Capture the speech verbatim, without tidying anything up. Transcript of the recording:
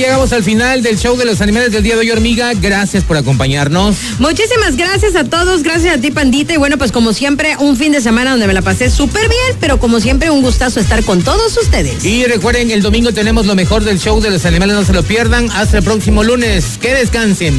llegamos al final del show de los animales del día de hoy, hormiga. Gracias por acompañarnos. Muchísimas gracias a todos, gracias a ti, Pandita. Y bueno, pues como siempre, un fin de semana donde me la pasé súper bien, pero como siempre, un gustazo estar con todos ustedes. Y recuerden, el domingo tenemos lo mejor del show de los animales, no se lo pierdan. Hasta el próximo lunes. Que descansen.